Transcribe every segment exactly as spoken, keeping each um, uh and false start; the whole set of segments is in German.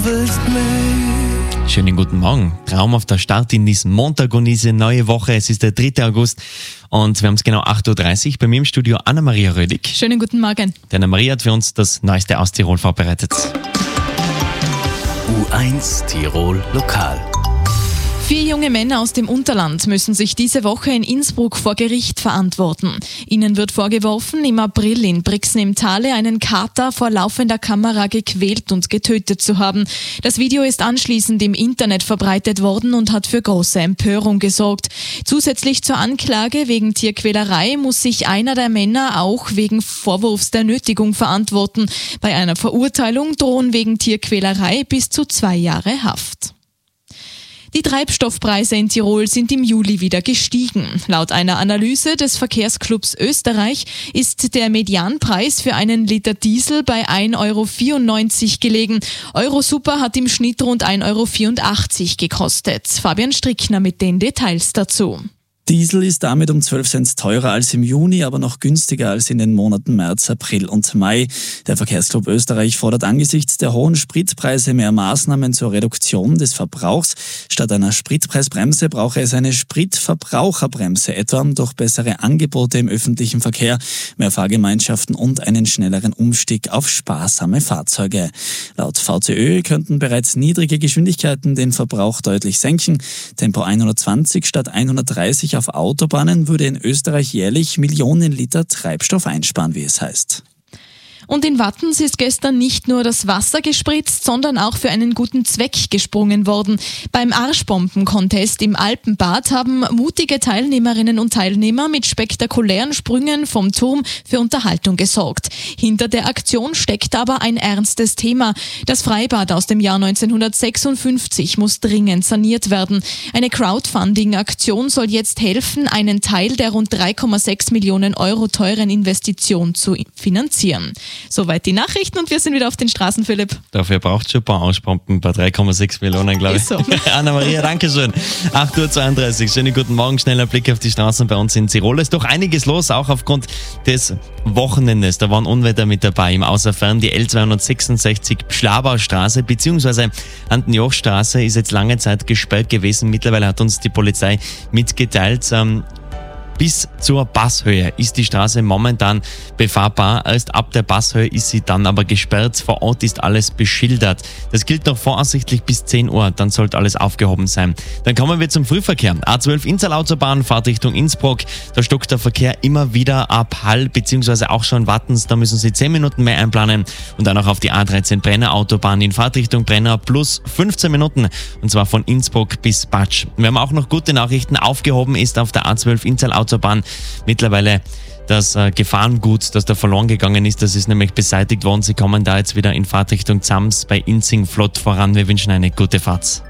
Schönen guten Morgen. Traumhafter Start in diesen Montag und diese neue Woche. Es ist der dritte August und wir haben es genau acht Uhr dreißig. Bei mir im Studio Anna-Maria Rödig. Schönen guten Morgen. Die Anna-Maria hat für uns das Neueste aus Tirol vorbereitet. U eins Tirol Lokal. Vier junge Männer aus dem Unterland müssen sich diese Woche in Innsbruck vor Gericht verantworten. Ihnen wird vorgeworfen, im April in Brixen im Tale einen Kater vor laufender Kamera gequält und getötet zu haben. Das Video ist anschließend im Internet verbreitet worden und hat für große Empörung gesorgt. Zusätzlich zur Anklage wegen Tierquälerei muss sich einer der Männer auch wegen Vorwurfs der Nötigung verantworten. Bei einer Verurteilung drohen wegen Tierquälerei bis zu zwei Jahre Haft. Die Treibstoffpreise in Tirol sind im Juli wieder gestiegen. Laut einer Analyse des Verkehrsclubs Österreich ist der Medianpreis für einen Liter Diesel bei ein Euro vierundneunzig gelegen. Eurosuper hat im Schnitt rund ein Euro vierundachtzig gekostet. Fabian Strickner mit den Details dazu. Diesel ist damit um zwölf Cent teurer als im Juni, aber noch günstiger als in den Monaten März, April und Mai. Der Verkehrsclub Österreich fordert angesichts der hohen Spritpreise mehr Maßnahmen zur Reduktion des Verbrauchs. Statt einer Spritpreisbremse brauche es eine Spritverbraucherbremse, etwa durch bessere Angebote im öffentlichen Verkehr, mehr Fahrgemeinschaften und einen schnelleren Umstieg auf sparsame Fahrzeuge. Laut V Z Ö könnten bereits niedrige Geschwindigkeiten den Verbrauch deutlich senken. Tempo hundertzwanzig statt hundertdreißig auf Autobahnen würde in Österreich jährlich Millionen Liter Treibstoff einsparen, wie es heißt. Und in Wattens ist gestern nicht nur das Wasser gespritzt, sondern auch für einen guten Zweck gesprungen worden. Beim Arschbomben-Contest im Alpenbad haben mutige Teilnehmerinnen und Teilnehmer mit spektakulären Sprüngen vom Turm für Unterhaltung gesorgt. Hinter der Aktion steckt aber ein ernstes Thema. Das Freibad aus dem Jahr neunzehnhundertsechsundfünfzig muss dringend saniert werden. Eine Crowdfunding-Aktion soll jetzt helfen, einen Teil der rund drei Komma sechs Millionen Euro teuren Investition zu finanzieren. Soweit die Nachrichten und wir sind wieder auf den Straßen, Philipp. Dafür braucht es schon ein paar Arschbomben bei drei Komma sechs Millionen, glaube ich. So. Anna-Maria, danke schön. acht Uhr zweiunddreißig, schönen guten Morgen, schneller Blick auf die Straßen bei uns in Tirol. Es ist doch einiges los, auch aufgrund des Wochenendes. Da waren Unwetter mit dabei. Im Außerfern die L zweihundertsechsundsechzig Schlabaustraße bzw. Anten-Joch-Straße ist jetzt lange Zeit gesperrt gewesen. Mittlerweile hat uns die Polizei mitgeteilt, ähm, bis zur Passhöhe ist die Straße momentan befahrbar. Erst ab der Passhöhe ist sie dann aber gesperrt. Vor Ort ist alles beschildert. Das gilt noch voraussichtlich bis zehn Uhr. Dann sollte alles aufgehoben sein. Dann kommen wir zum Frühverkehr. A zwölf Innsal-Autobahn, Fahrt Richtung Innsbruck. Da stockt der Verkehr immer wieder ab Hall bzw. auch schon Wattens. Da müssen Sie zehn Minuten mehr einplanen. Und dann auch auf die A dreizehn Brenner-Autobahn in Fahrtrichtung Brenner plus fünfzehn Minuten. Und zwar von Innsbruck bis Batsch. Wir haben auch noch gute Nachrichten. Aufgehoben ist auf der A zwölf Innsal-Autobahn mittlerweile das äh, Gefahrengut, das da verloren gegangen ist, das ist nämlich beseitigt worden. Sie kommen da jetzt wieder in Fahrtrichtung Zams bei Inzing flott voran. Wir wünschen eine gute Fahrt.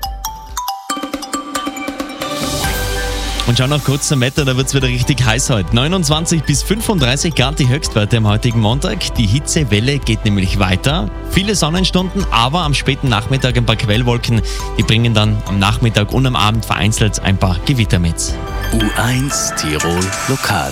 Und schau noch kurz zum Wetter, da wird es wieder richtig heiß heute. neunundzwanzig bis fünfunddreißig Grad die Höchstwerte am heutigen Montag. Die Hitzewelle geht nämlich weiter. Viele Sonnenstunden, aber am späten Nachmittag ein paar Quellwolken. Die bringen dann am Nachmittag und am Abend vereinzelt ein paar Gewitter mit. U eins Tirol Lokal.